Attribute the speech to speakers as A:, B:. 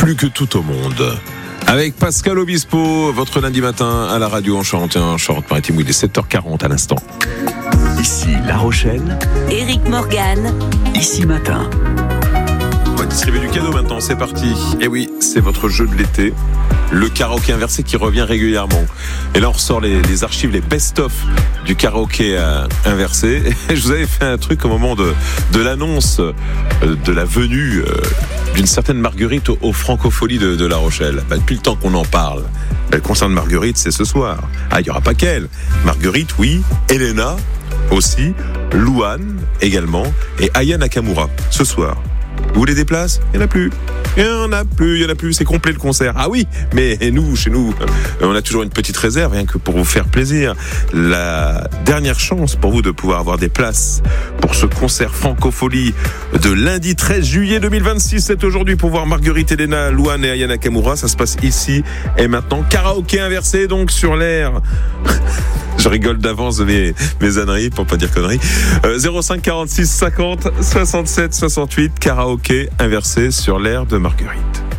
A: Plus que tout au monde. Avec Pascal Obispo, votre lundi matin à la radio en Charente-Maritime, où il est 7h40 à l'instant.
B: Ici La Rochelle,
C: Éric Morgan,
B: Ici Matin.
A: On va distribuer du cadeau maintenant, c'est parti. Et oui, c'est votre jeu de l'été, le karaoké inversé qui revient régulièrement. Et là on ressort les archives, les best-of du karaoké inversé. Et je vous avais fait un truc au moment de l'annonce de la venue d'une certaine Marguerite aux Francopholies de La Rochelle. Depuis le temps qu'on en parle. Le concert de Marguerite, c'est ce soir. Ah, il n'y aura pas qu'elle. Marguerite, oui. Elena aussi. Louane également. Et Aya Nakamura ce soir. Vous voulez des places ? Il n'y en a plus. Il n'y en a plus. C'est complet le concert. Ah oui, mais nous, chez nous, on a toujours une petite réserve, rien que pour vous faire plaisir. La dernière chance pour vous de pouvoir avoir des places pour ce concert Francophonie de lundi 13 juillet 2026. C'est aujourd'hui pour voir Marguerite, Elena, Louane et Aya Nakamura. Ça se passe ici et maintenant. Karaoké inversé, donc sur l'air. Je rigole d'avance de mes âneries, pour pas dire conneries. 05 46 50 67 68, karaoké inversé sur l'air de Marguerite.